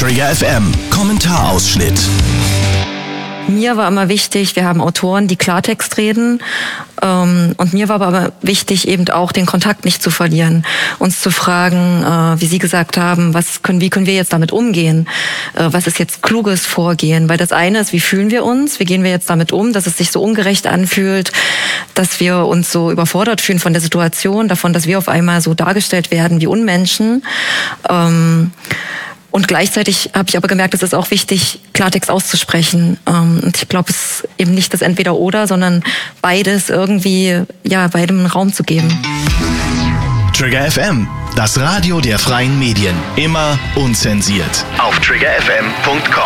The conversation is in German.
Trigger FM Kommentarausschnitt. Mir war immer wichtig, wir haben Autoren, die Klartext reden, und mir war aber wichtig, eben auch den Kontakt nicht zu verlieren, uns zu fragen, wie Sie gesagt haben, wie können wir jetzt damit umgehen, was ist jetzt kluges Vorgehen, weil das eine ist, wie fühlen wir uns, wie gehen wir jetzt damit um, dass es sich so ungerecht anfühlt, dass wir uns so überfordert fühlen von der Situation, davon, dass wir auf einmal so dargestellt werden wie Unmenschen. Und gleichzeitig habe ich aber gemerkt, es ist auch wichtig, Klartext auszusprechen. Und ich glaube, es ist eben nicht das Entweder-Oder, sondern beides irgendwie, beidem einen Raum zu geben. Trigger FM, das Radio der freien Medien. Immer unzensiert. Auf triggerfm.com.